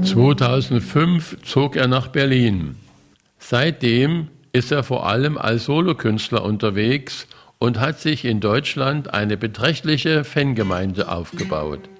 2005 zog er nach Berlin. Seitdem ist er vor allem als Solokünstler unterwegs und hat sich in Deutschland eine beträchtliche Fangemeinde aufgebaut.